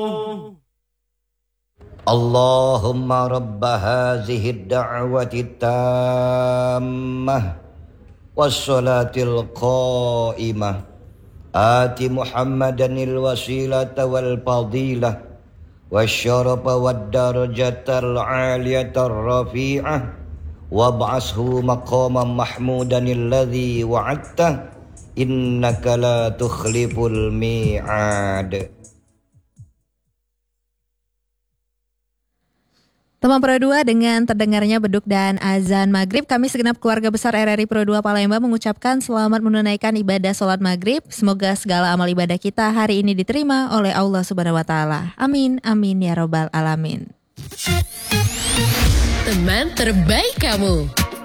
Allahumma rabba hazihi ad-da'wati tammah wassalatil qa'imah ati Muhammadanil wasilata wal fadilah wasyarafa wad darajatal 'aliyatar rafi'ah wab'ashu maqaman mahmudanil ladzi wa'adta innaka la tukhliful mi'ad. Teman Pro 2, dengan terdengarnya beduk dan azan maghrib, kami segenap keluarga besar RRI Pro 2 Palembang mengucapkan selamat menunaikan ibadah sholat maghrib. Semoga segala amal ibadah kita hari ini diterima oleh Allah Subhanahu Wa Taala. Amin, amin ya robbal alamin. Teman terbaik kamu.